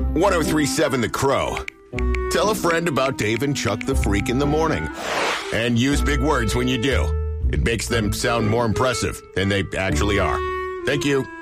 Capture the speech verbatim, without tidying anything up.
one oh three point seven The Crow. Tell a friend about Dave and Chuck the Freak in the morning. And use big words when you do. It makes them sound more impressive than they actually are. Thank you.